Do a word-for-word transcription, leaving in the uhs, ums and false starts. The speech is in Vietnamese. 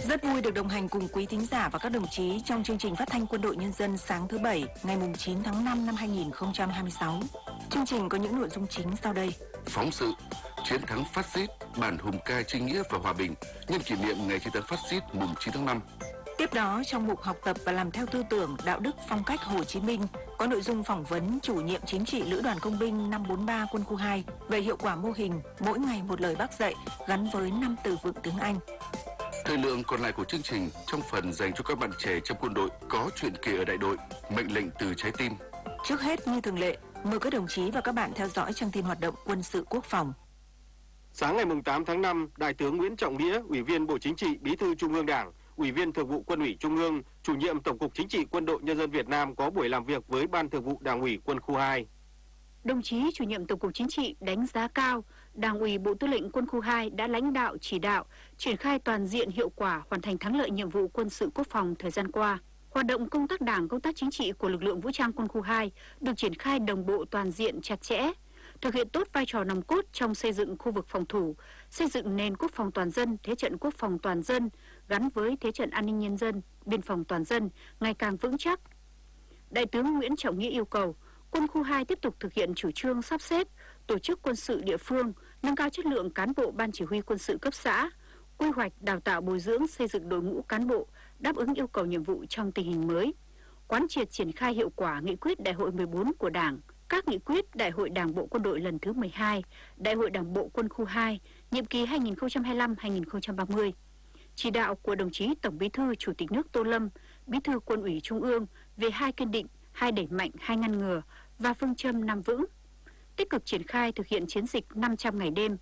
Rất vui được đồng hành cùng quý thính giả và các đồng chí trong chương trình phát thanh Quân đội Nhân dân sáng thứ Bảy, ngày chín tháng năm năm hai nghìn không trăm hai mươi sáu. Chương trình có những nội dung chính sau đây. Phóng sự chiến thắng phát xít, bản hùng ca chính nghĩa và hòa bình nhân kỷ niệm ngày chiến thắng phát xít mùng chín tháng năm. Tiếp đó, trong mục học tập và làm theo tư tưởng, đạo đức, phong cách Hồ Chí Minh có nội dung phỏng vấn chủ nhiệm chính trị Lữ đoàn Công binh năm bốn ba Quân khu hai về hiệu quả mô hình mỗi ngày một lời Bác dạy gắn với năm từ vựng tiếng Anh. Thời lượng còn lại của chương trình trong phần dành cho các bạn trẻ trong quân đội có chuyện kể ở đại đội, mệnh lệnh từ trái tim. Trước hết, như thường lệ, mời các đồng chí và các bạn theo dõi trang tin hoạt động quân sự quốc phòng. Sáng ngày tám tháng năm, Đại tướng Nguyễn Trọng Nghĩa, Ủy viên Bộ Chính trị, Bí thư Trung ương Đảng, Ủy viên Thường vụ Quân ủy Trung ương, Chủ nhiệm Tổng cục Chính trị Quân đội Nhân dân Việt Nam có buổi làm việc với Ban Thường vụ Đảng ủy Quân khu hai. Đồng chí Chủ nhiệm Tổng cục Chính trị đánh giá cao Đảng ủy Bộ Tư lệnh Quân khu hai đã lãnh đạo chỉ đạo triển khai toàn diện hiệu quả hoàn thành thắng lợi nhiệm vụ quân sự quốc phòng thời gian qua. Hoạt động công tác Đảng, công tác chính trị của lực lượng vũ trang Quân khu hai được triển khai đồng bộ toàn diện chặt chẽ, thực hiện tốt vai trò nòng cốt trong xây dựng khu vực phòng thủ, xây dựng nền quốc phòng toàn dân, thế trận quốc phòng toàn dân gắn với thế trận an ninh nhân dân, biên phòng toàn dân ngày càng vững chắc. Đại tướng Nguyễn Trọng Nghĩa yêu cầu Quân khu hai tiếp tục thực hiện chủ trương sắp xếp, tổ chức quân sự địa phương, nâng cao chất lượng cán bộ ban chỉ huy quân sự cấp xã, quy hoạch đào tạo bồi dưỡng xây dựng đội ngũ cán bộ đáp ứng yêu cầu nhiệm vụ trong tình hình mới, quán triệt triển khai hiệu quả nghị quyết Đại hội mười bốn của Đảng, các nghị quyết Đại hội Đảng bộ Quân đội lần thứ mười hai, Đại hội Đảng bộ Quân khu hai, nhiệm kỳ hai nghìn không trăm hai mươi lăm đến hai nghìn không trăm ba mươi. Chỉ đạo của đồng chí Tổng Bí thư Chủ tịch nước Tô Lâm, Bí thư Quân ủy Trung ương về hai kiên định, hai đẩy mạnh, hai ngăn ngừa và phương châm năm vững. Tích cực triển khai thực hiện chiến dịch năm trăm ngày đêm